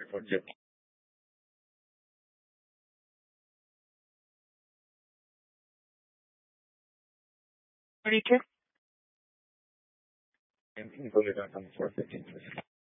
for Jet. Rica. And go ahead on 415.